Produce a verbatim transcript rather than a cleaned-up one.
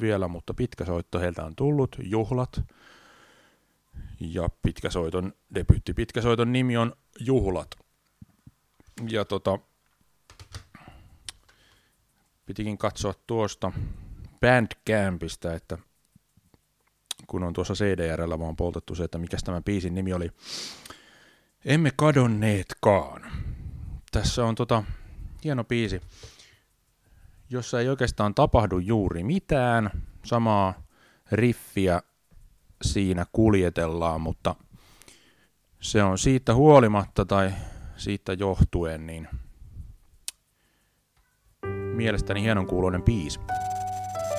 tullut vielä, mutta pitkä soitto heiltä on tullut, Juhlat. Ja pitkäsoiton, debyytti pitkäsoiton nimi on Juhlat. Ja tota, pitikin katsoa tuosta Bandcampista, että kun on tuossa C D R:llä vaan poltettu se, että mikäs tämä biisin nimi oli. Emme kadonneetkaan. Tässä on tota hieno biisi, jossa ei oikeastaan tapahdu juuri mitään. Samaa riffiä siinä kuljetellaan, mutta se on siitä huolimatta tai siitä johtuen niin mielestäni hienon kuuloinen biisi.